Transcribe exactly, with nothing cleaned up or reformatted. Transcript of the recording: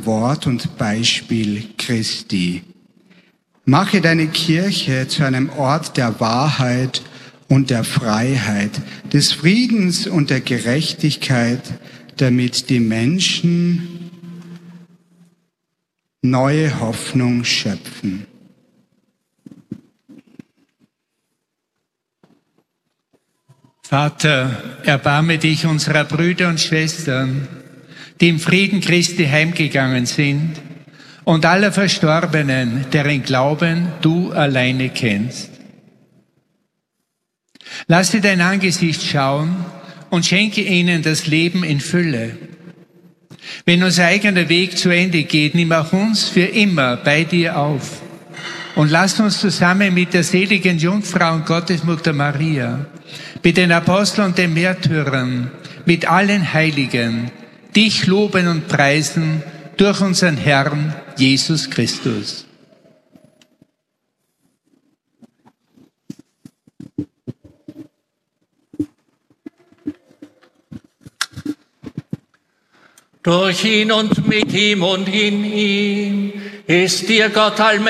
dem Wort und Beispiel Christi. Mache deine Kirche zu einem Ort der Wahrheit und der Freiheit, des Friedens und der Gerechtigkeit, damit die Menschen neue Hoffnung schöpfen. Vater, erbarme dich unserer Brüder und Schwestern, die im Frieden Christi heimgegangen sind, und aller Verstorbenen, deren Glauben du alleine kennst. Lass dir dein Angesicht schauen und schenke ihnen das Leben in Fülle. Wenn unser eigener Weg zu Ende geht, nimm auch uns für immer bei dir auf. Und lass uns zusammen mit der seligen Jungfrau und Gottesmutter Maria, mit den Aposteln und den Märtyrern, mit allen Heiligen, dich loben und preisen durch unseren Herrn Jesus Christus. Durch ihn und mit ihm und in ihm ist dir Gott allmächtig